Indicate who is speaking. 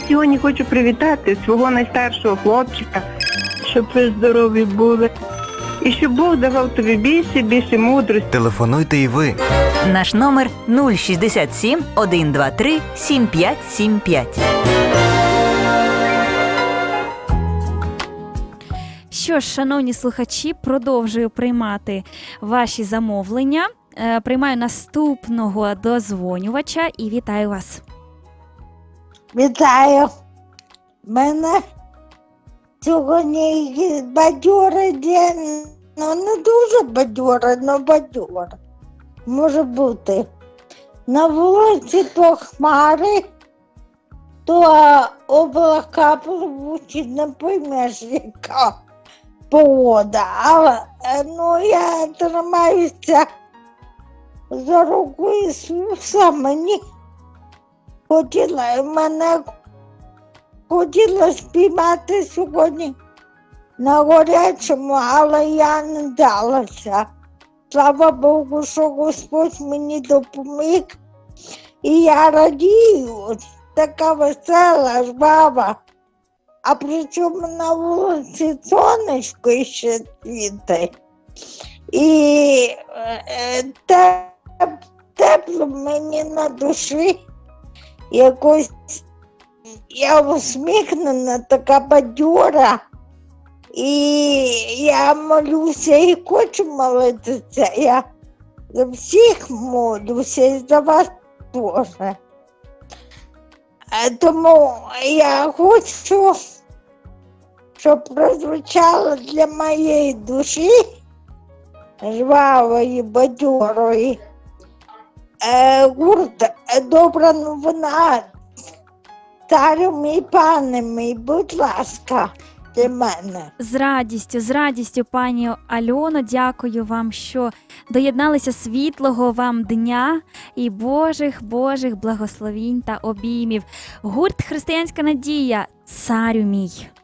Speaker 1: сьогодні хочу привітати свого найстаршого хлопчика, щоб ви здорові були. І щоб Бог давав тобі більше мудрості.
Speaker 2: Телефонуйте і ви.
Speaker 3: Наш номер 067 123 7575.
Speaker 4: Що ж, шановні слухачі, продовжую приймати ваші замовлення. Приймаю наступного дозвонювача і вітаю вас.
Speaker 5: Вітаю. Мене сьогодні бадьорий день. Ну, не дуже бадьорий, але бадьорий. Може бути. На вулиці то хмари, то облака пливучі, не поймеш, яка погода. Але я тримаюся за руку Ісуса. Мені хотіла спіймати сьогодні на горячому, але я не далася. Слава Богу, що Господь мені допоміг. І я радію, така весела, жвава. А причому на вулиці сонечко ще світить. І тепло мені на душі. Якось я усміхнена, така бадьора. І я молюся і хочу молитися. Я за всіх молюся і за вас теж. Тому я хочу, щоб прозвучало для моєї душі жвавої, бадьорої гурт «Добра новина». Царю мій, пане мій, будь ласка, для мене.
Speaker 4: З радістю, пані Альоно, дякую вам, що доєдналися. Світлого вам дня і Божих благословінь та обіймів. Гурт «Християнська надія», «Царю мій».